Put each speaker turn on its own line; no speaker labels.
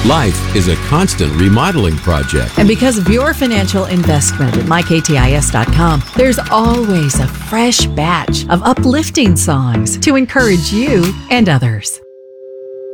Life is a constant remodeling project.
And because of your financial investment at myktis.com, there's always a fresh batch of uplifting songs to encourage you and others.